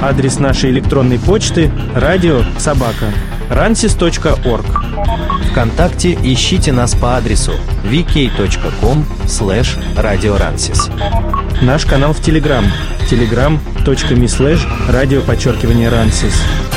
Адрес нашей электронной почты radio@ransis.org. ВКонтакте ищите нас по адресу vk.com/radioransis. Наш канал в Телеграм telegram.me/radio_ransis.